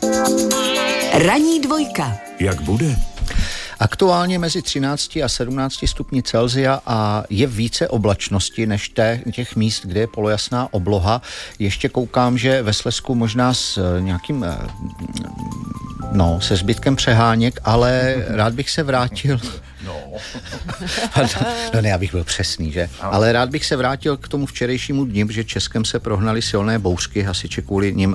Ranní dvojka. Jak bude? Aktuálně mezi 13 a 17 stupni Celsia a je více oblačnosti než těch míst, kde je polojasná obloha. Ještě koukám, že ve Slezsku možná s nějakým se zbytkem přeháněk, ale rád bych se vrátil. No ne, abych byl přesný, že? Ale rád bych se vrátil k tomu včerejšímu dni, že Českem se prohnaly silné bouřky, hasiči kvůli nim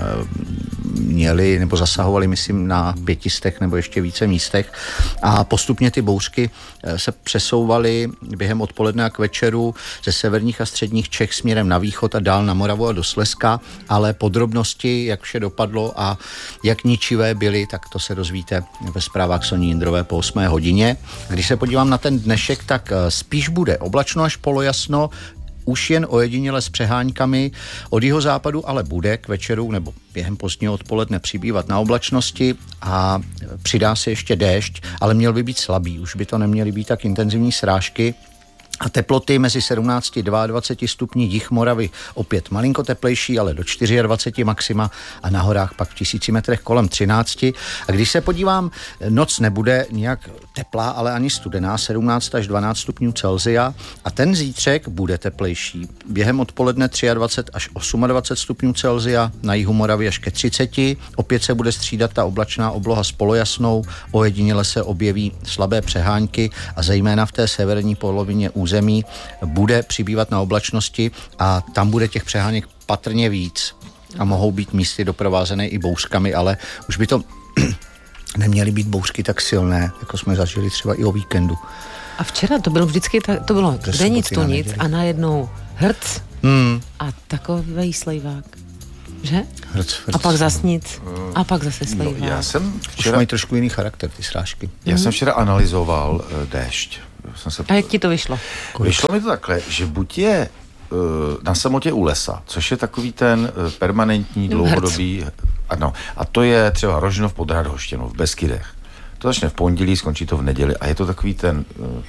měli nebo zasahovali, myslím, na 500 nebo ještě více místech a postupně ty bouřky se přesouvaly během odpoledne a k večeru ze severních a středních Čech směrem na východ a dál na Moravu a do Slezska, ale podrobnosti, jak vše dopadlo a jak ničivé byly, tak to se dozvíte ve zprávách Soni Jindrové po 8 hodině. Když se podívám na ten dnešek, tak spíš bude oblačno až polojasno, už jen ojediněle s přeháňkami. Od jihozápadu ale bude k večeru nebo během pozdního odpoledne přibývat na oblačnosti a přidá se ještě déšť, ale měl by být slabý. Už by to neměly být tak intenzivní srážky. A teploty mezi 17 a 22 stupni jih Moravy opět malinko teplejší, ale do 24 maxima a na horách pak v 1000 metrech kolem 13. A když se podívám, noc nebude nějak teplá, ale ani studená, 17 až 12 stupňů Celsia a ten zítřek bude teplejší. Během odpoledne 23 až 28 stupňů Celsia, na jihu Moravy až ke 30. Opět se bude střídat ta oblačná obloha s polojasnou, ojediněle se objeví slabé přehánky a zejména v té severní polovině území bude přibývat na oblačnosti a tam bude těch přeháněk patrně víc a mohou být místy doprovázené i bouřkami, ale už by to neměly být bouřky tak silné, jako jsme zažili třeba i o víkendu. A včera to bylo vždycky, to bylo kde nic tu nic a najednou hrc a takovej slejvák. Že? Hrc. A pak zas nic. A pak zase slejvák. No, já jsem včera... Už mají trošku jiný charakter, ty srážky. Já jsem včera analyzoval déšť. A jak ti to vyšlo? Vyšlo mi to takhle, že buď je na samotě u lesa, což je takový ten permanentní, dlouhodobý, ano, a to je třeba Rožnov pod Radhoštěnou v Beskydech. To začne v pondělí, skončí to v neděli a je to takový ten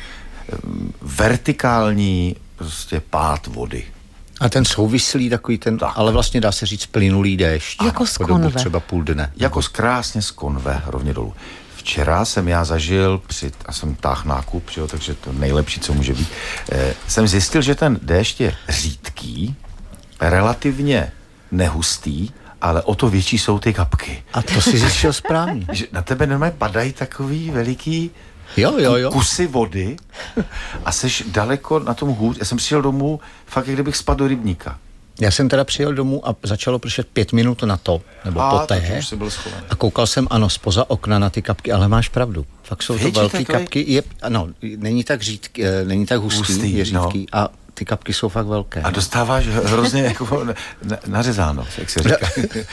vertikální prostě pád vody. A ten souvislý takový ten, tak. Ale vlastně dá se říct plynulý déšť. Jako z konve. Třeba půl dne. Jako krásně z konve, rovně dolů. Včera jsem já zažil, a jsem táhl nákup, že jo, takže to nejlepší, co může být, jsem zjistil, že ten déšť je řídký, relativně nehustý, ale o to větší jsou ty kapky. A to si zjistil správně. Že na tebe normálně padají takový veliký jo. kusy vody a seš daleko na tom hůř. Já jsem přijel domů fakt, jak kdybych spadl do rybníka. Já jsem teda přijel domů a začalo pršet 5 minut na to, nebo poté. A koukal jsem, ano, spoza okna na ty kapky, ale máš pravdu. Fakt jsou to velké kapky. Není tak řídký, není tak hustý, je řídký. No. A ty kapky jsou fakt velké. A dostáváš hrozně jako nařezáno, jak se říká.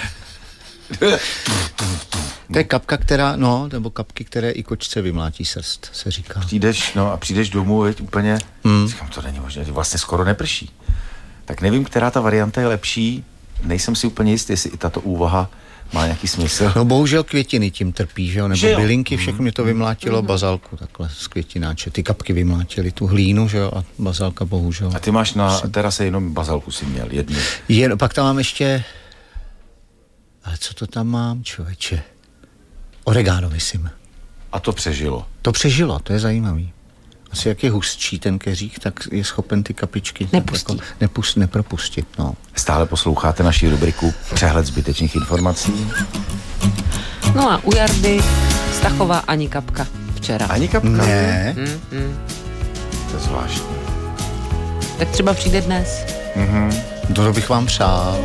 To je kapka, nebo kapky, které i kočce vymlátí srst, se říká. Přijdeš domů, veď úplně, říkám, to není možné, vlastně skoro neprší. Tak nevím, která ta varianta je lepší, nejsem si úplně jistý, jestli i tato úvaha má nějaký smysl. No bohužel květiny tím trpí, že jo, nebo bylinky, všechno mě to vymlátilo, bazalku takhle z květináče. Ty kapky vymlátily tu hlínu, že jo, a bazalka bohužel. A ty máš na terase jenom bazalku si měl, jednu. Pak tam mám ještě, ale co to tam mám, člověče? Oregano, myslím. A to přežilo? To přežilo, to je zajímavý. Asi jak je hustší ten keřík, tak je schopen ty kapičky nepropustit. No. Stále posloucháte naši rubriku Přehled zbytečných informací. No a u Jardy Stachova ani kapka včera. Ani kapka? Ne. To je zvláštní. Tak třeba přijde dnes. To bych vám přál.